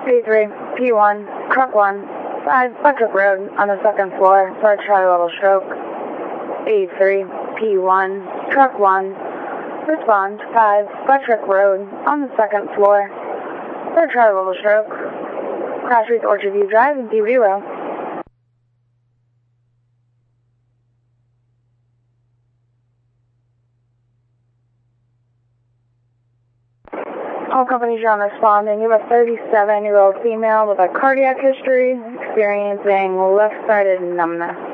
P3, P1, truck 1, 5 Buttrick Road on the second floor for a tri-level stroke. A3, P1, truck 1, respond 5 Buttrick Road on the second floor for a tri-level stroke. Crash Street, Orchard View Drive, and DVD Row. All companies are on responding. You have a 37-year-old female with a cardiac history experiencing left-sided numbness.